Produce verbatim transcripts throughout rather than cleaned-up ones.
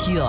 选。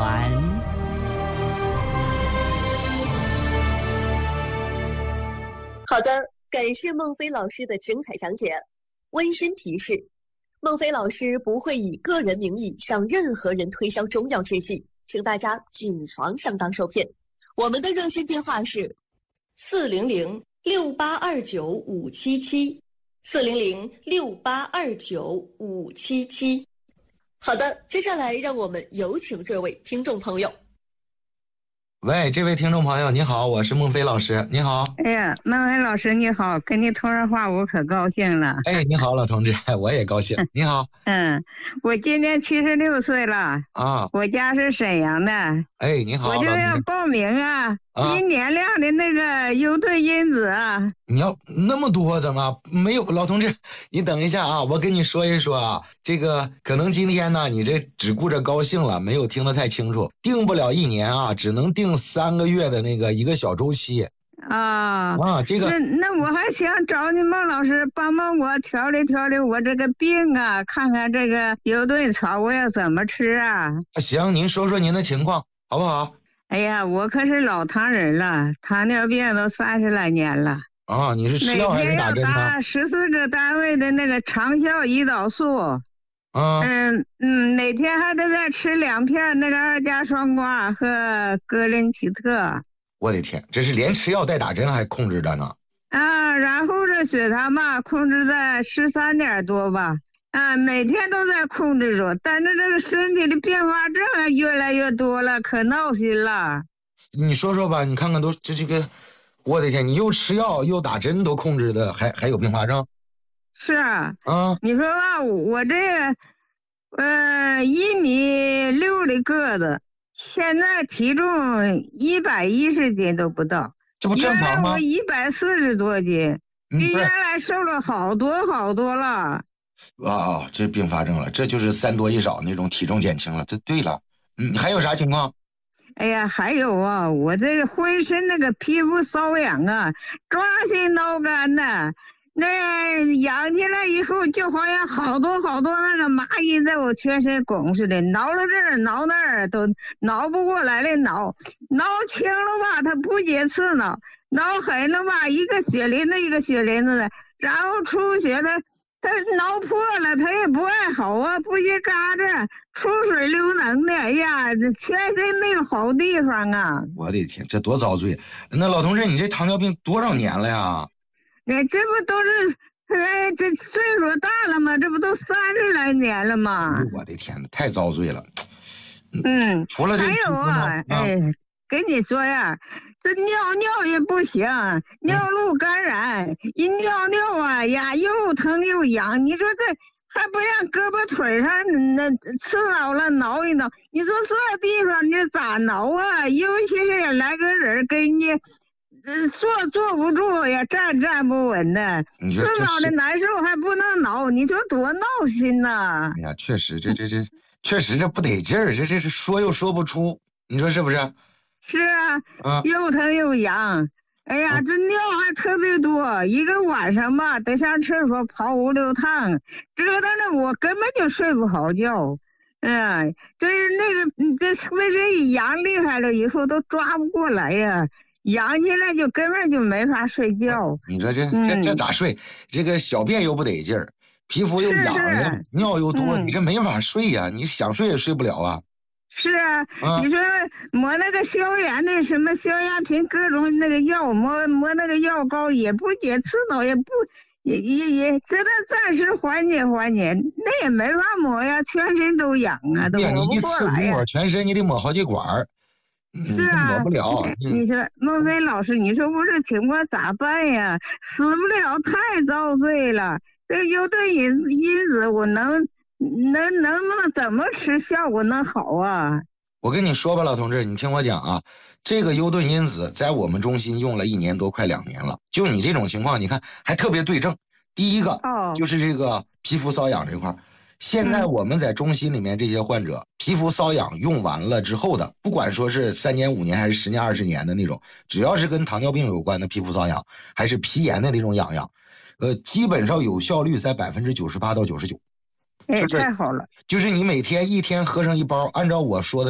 好的，感谢孟非老师的精彩讲解。温馨提示：孟非老师不会以个人名义向任何人推销中药制剂，请大家谨防上当受骗。我们的热线电话是四零零六八二九五七七，四零零六八二九五七七。好的，接下来让我们有请这位听众朋友。 喂，这位听众朋友你好，我是孟非老师，你好。 哎呀，孟非老师你好，跟你通上话我可高兴了。 哎，你好老同志，我也高兴。你好。 嗯，我今年七十六岁了啊， 我家是沈阳的。 哎，你好， 我就要报名啊，低年量的那个优盾因子啊。 你要那么多怎么没有？老同志，你等一下啊，我跟你说一说啊，这个可能今天呢，你这只顾着高兴了，没有听得太清楚，定不了一年啊，只能定三个月的那个一个小周期。 啊啊，这个那那我还想找你孟老师帮帮我调理调理我这个病啊，看看这个优盾草我要怎么吃啊？ 行，您说说您的情况好不好？ 哎呀，我可是老糖人了，糖尿病都三十来年了。 啊，你是吃药还是打针呢？ 每天要打十四个单位的那个长效胰岛素。 啊， 嗯嗯，每天还得再吃两片那个二价双胍和格林奇特。 我的天，这是连吃药带打针还控制着呢。 啊，然后这血糖吧控制在十三点多吧。啊，每天都在控制着，但是这个身体的并发症越来越多了，可闹心了。 你说说吧，你看看都这这个，我的天，你又吃药又打针都控制的，还还有并发症？ 是啊， 啊， 你说吧，我这个，呃，一米六的个子，现在体重一百一十斤都不到， 这不正常吗？ 原来我一百四十多斤，比嗯原来瘦了好多好多了。 啊啊，这并发症了，这就是三多一少那种体重减轻了。这对了，嗯，还有啥情况？ 哎呀，还有啊，我这个浑身那个皮肤瘙痒啊，抓心挠肝的，那痒起来以后，就好像好多好多那个蚂蚁在我全身拱似的，挠了这儿挠那儿都挠不过来了，挠挠轻了吧，它不解刺挠，挠狠了吧，一个血淋子一个血淋子的，然后出血了。它挠破了，它也不爱好啊，不结嘎子，出水流脓的，哎呀，全身没有好地方啊！ 我的天，这多遭罪！那老同志，你这糖尿病多少年了呀？ 那这不都是，哎，这岁数大了吗？这不都三十来年了吗？ 我的天哪，太遭罪了！ 嗯， 除了这还有啊，哎。跟你说呀，这尿尿也不行，尿路感染，一尿尿啊呀，又疼又痒。你说这还不让胳膊腿上那刺挠了挠一挠？你说这地方你咋挠啊？尤其是来个人跟你，呃，坐坐不住呀，站站不稳的，这挠的难受还不能挠，你说多闹心呐！ 哎呀，确实，这这这确实这不得劲儿，这这是说又说不出，你说是不是？ 是啊， 啊又疼又痒，哎呀， 啊这尿还特别多，一个晚上吧得上厕所跑五六趟，折腾的我根本就睡不好觉。嗯，就是那个这浑身一痒厉害了以后都抓不过来呀，痒起来就根本就没法睡觉。 你说这这这咋睡？这个小便又不得劲儿，皮肤又痒了，尿又多，你这没法睡呀，你想睡也睡不了啊。 是啊，你说抹那个消炎的什么消炎品，各种那个药，抹抹那个药膏也不解刺挠，也不也也也只能暂时缓解缓解，那也没法抹呀，全身都痒啊，都抹不过来呀。 抹全身你得抹好几管， 是啊， 抹不了。 你说孟非老师，你说我这情况咋办呀？死不了，太遭罪了。这优盾因因子我能。能能不能怎么吃效果能好啊？ 我跟你说吧，老同志，你听我讲啊，这个优盾因子在我们中心用了一年多，快两年了。就你这种情况，你看还特别对症。第一个、哦、就是这个皮肤瘙痒这块，现在我们在中心里面这些患者、嗯、皮肤瘙痒用完了之后的，不管说是三年五年还是十年二十年的那种，只要是跟糖尿病有关的皮肤瘙痒，还是皮炎的那种痒痒，呃，基本上有效率在百分之九十八到九十九。 哎，太好了！ 就是你每天一天喝上一包，按照我说的。